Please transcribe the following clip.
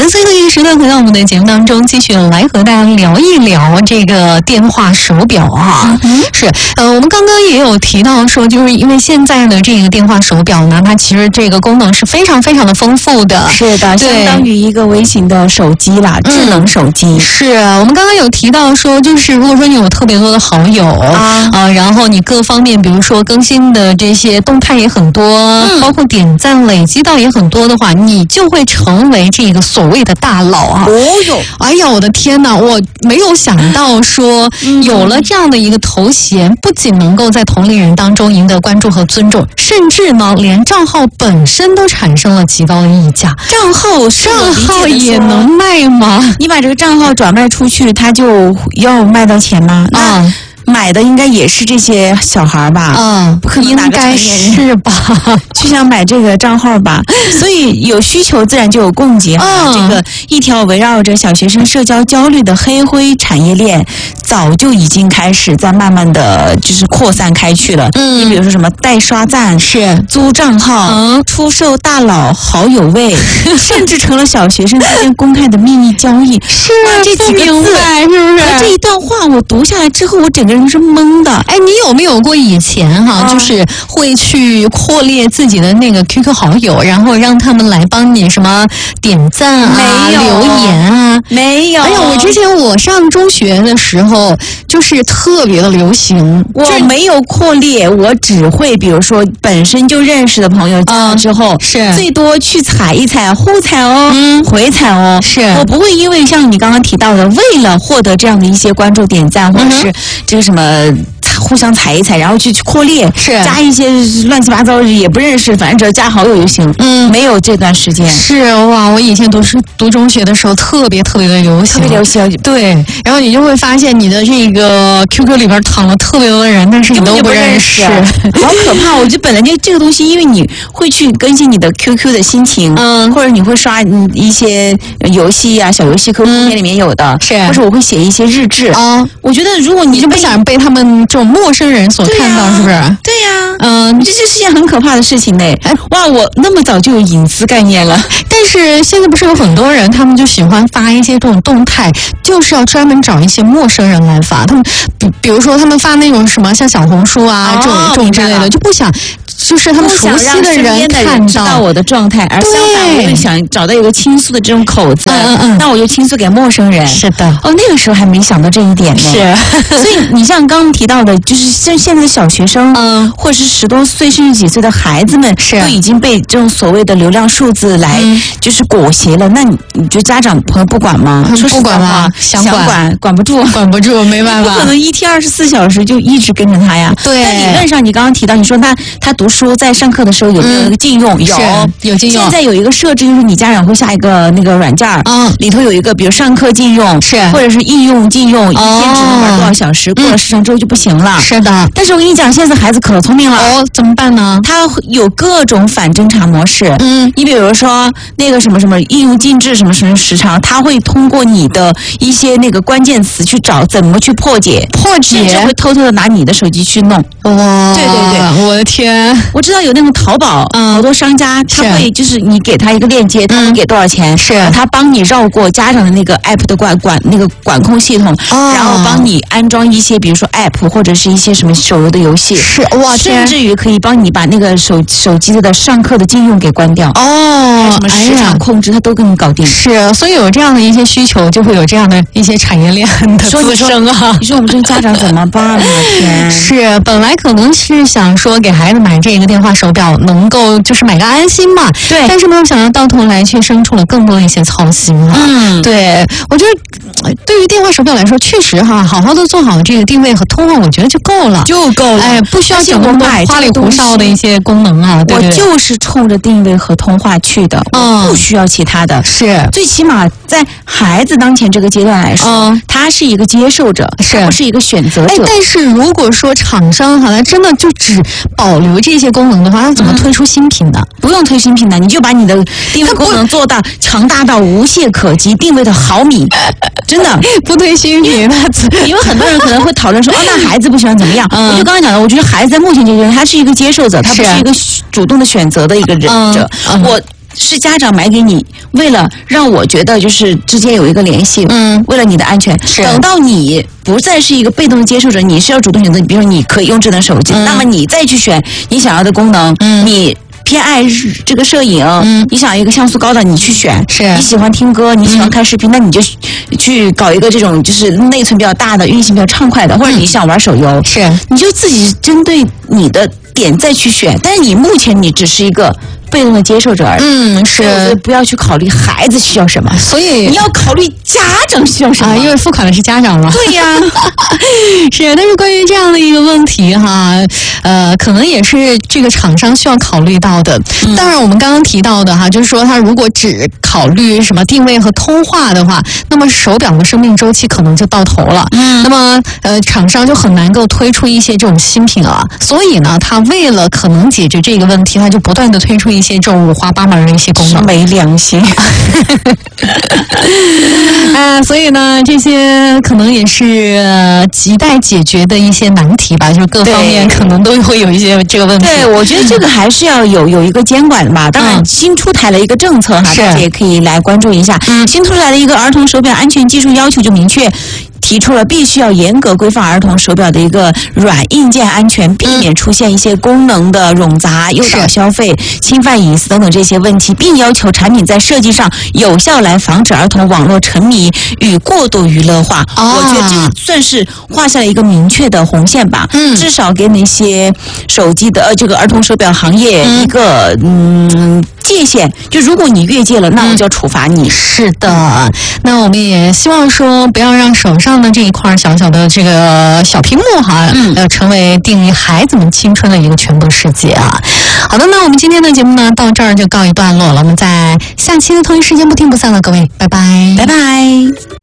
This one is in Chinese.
的，最后一个时段回到我们的节目当中，继续来和大家聊一聊这个电话手表啊。是，我们刚刚也有提到说，就是因为现在的这个电话手表呢，它其实这个功能是非常非常的丰富的。 是的，相当于一个微型的手机啦，智能手机。 是我们刚刚有提到说，就是如果说你有特别多的好友然后你各方面，比如说更新的这些动态也很多，包括点赞累积到也很多的话，你就会成为这个所谓的大佬啊！哎呀，我的天哪！我没有想到说，有了这样的一个头衔，不仅能够在同龄人当中赢得关注和尊重，甚至呢，连账号本身都产生了极高的溢价。 账号也能卖吗？ 你把这个账号转卖出去，他就要卖到钱吗？买的应该也是这些小孩吧？不可能哪个成年人是吧？ 就想买这个账号吧，所以有需求自然就有供给这个一条围绕着小学生社交焦虑的黑灰产业链，早就已经开始在慢慢的就是扩散开去了。你比如说什么代刷赞、 是租账号、出售大佬好友位，甚至成了小学生之间公开的秘密交易。 是这几个字， 是不是？ 这一段话我读下来之后，我整个人是懵的。 哎，你有没有过以前就是会去扩列自己的那个 QQ 好友，然后让他们来帮你什么点赞留言啊？ 没有。 哎呀，我上中学的时候就是特别的流行。 我没有扩列，我只会比如说本身就认识的朋友加了之后， 是最多去踩一踩，互踩哦，回踩哦。 是我不会因为像你刚刚提到的，为了获得这样的一些关注、点赞，或者是这个什么互相踩一踩，然后去扩列， 是加一些乱七八糟也不认识，反正只要加好友就行。没有这段时间。 是哇，我以前读中学的时候特别的流行， 特别流行。 对，然后你就会发现你的这个 QQ 里边躺了特别多的人，但是你都不认识， 好可怕！我觉得本来就这个东西，因为你会去更新你的 QQ 的心情，或者你会刷一些游戏啊，小游戏 QQ 空间里面有的， 是， 或者我会写一些日志啊。我觉得如果你就不想被他们这种陌生人所看到，是不是？ 对呀，这就是件很可怕的事情嘞。哇，我那么早就有隐私概念了。 但是现在不是有很多人，他们就喜欢发一些这种动态，就是要专门找一些陌生人来发。他们比如说他们发那种什么像小红书啊这种之类的，就不想。就是他们熟悉的人看到我的状态，而相反，我也想找到一个倾诉的这种口子。那我就倾诉给陌生人。 是的。 那个时候还没想到这一点呢。 是。 所以你像刚刚提到的，就是像现在的小学生，或者是10多岁甚至几岁的孩子们，都已经被这种所谓的流量数字来就是裹挟了。那你觉得家长朋友不管吗？ 不管吗？想管不住， 没办法。 不可能一天24小时就一直跟着他呀。 对。 但理论上，你刚刚提到，你说他读书在上课的时候有没有一个禁用？ 有禁用。 现在有一个设置，就是你家长会下一个那个软件里头有一个，比如上课禁用，或者是应用禁用，一天只能玩多少小时，过了时长之后就不行了。 是的。 但是我跟你讲，现在孩子可聪明了。 怎么办呢？ 他有各种反侦查模式。你比如说那个什么应用禁止什么时长，他会通过你的一些那个关键词去找怎么去破解，甚至会偷偷的拿你的手机去弄。 哇， 对， 我的天！ 我知道有那种淘宝，好多商家他会就是你给他一个链接，他能给多少钱？他帮你绕过家长的那个 app 的管控系统，然后帮你安装一些比如说 app 或者是一些什么手游的游戏，甚至于可以帮你把那个手机的上课的禁用给关掉。什么时长控制，他都跟你搞定。 是，所以有这样的一些需求，就会有这样的一些产业链的滋生啊。 你说我们这家长怎么办呢？天， 是本来可能是想说给孩子买这个电话手表，能够就是买个安心嘛。 对。 但是没有想到头来却生出了更多的一些操心啊。对，我觉得对于电话手表来说，确实好好的做好这个定位和通话，我觉得就够了。不需要整那么多花里胡哨的一些功能啊。 我就是冲着定位和通话去的，我不需要其他的。 是， 最起码在孩子当前这个阶段来说，他是一个接受者，不是一个选择者。 但是如果说厂商好像真的就只保留这些功能的话，那怎么推出新品呢？ 不用推新品的，你就把你的定位功能做到强大到无懈可击，定位的毫米。真的不推新品， 因为很多人可能会讨论说，那孩子不喜欢怎么样？我就刚刚讲的，我觉得孩子在目前这个阶段，他是一个接受者，他不是一个主动的选择的一个人者。 是家长买给你，为了让我觉得就是之间有一个联系，为了你的安全，等到你不再是一个被动接受者，你是要主动选择，比如说你可以用智能手机，那么你再去选你想要的功能，你偏爱这个摄影，你想要一个像素高的，你去选；你喜欢听歌，你喜欢看视频，那你就去搞一个这种就是内存比较大的、运行比较畅快的，或者你想玩手游，你就自己针对你的点再去选。但是你目前你只是一个被动的接受者而已，所以不要去考虑孩子需要什么， 所以你要考虑家长需要什么， 因为付款的是家长嘛。 对呀， 是。但是关于这样的一个问题哈，可能也是这个厂商需要考虑到的。当然，我们刚刚提到的哈，就是说他如果只考虑什么定位和通话的话，那么手表的生命周期可能就到头了。那么厂商就很难够推出一些这种新品了。所以呢，他为了可能解决这个问题，他就不断的推出一些这种五花八门的一些功能， 没良心。 所以呢，这些可能也是亟待解决的一些难题吧，就各方面可能都会有一些这个问题。 对，我觉得这个还是要有一个监管的吧。当然，新出台了一个政策哈，大家也可以来关注一下。新出台的一个儿童手表安全技术要求就明确提出了必须要严格规范儿童手表的一个软硬件安全，避免出现一些功能的冗杂、诱导消费、侵犯隐私等等这些问题，并要求产品在设计上有效来防止儿童网络沉迷与过度娱乐化。我觉得这算是画下了一个明确的红线吧。至少给那些手机的这个儿童手表行业一个界限，就如果你越界了，那我就要处罚你。 是的，那我们也希望说不要让手上的这一块小小的这个小屏幕哈，成为定义孩子们青春的一个全部世界啊。好的，那我们今天的节目呢到这儿就告一段落了，我们在下期的同一时间不听不散了，各位，拜拜， 拜拜。